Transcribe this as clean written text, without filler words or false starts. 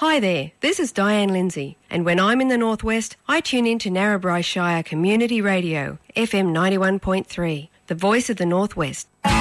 Hi there, this is Diane Lindsay, and when I'm in the Northwest, I tune in to Narrabri Shire Community Radio, FM 91.3, the voice of the Northwest.